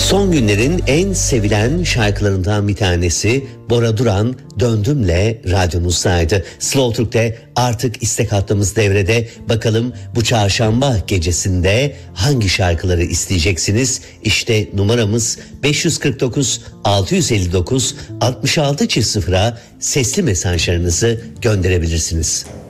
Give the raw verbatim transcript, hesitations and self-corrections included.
Son günlerin en sevilen şarkılarından bir tanesi Bora Duran Döndüm'le radyomuzdaydı. Slow Türk'te artık istek hattımız devrede. Bakalım bu çarşamba gecesinde hangi şarkıları isteyeceksiniz? İşte numaramız beş yüz kırk dokuz altı yüz elli dokuz altmış altı sıfıra sesli mesajlarınızı gönderebilirsiniz.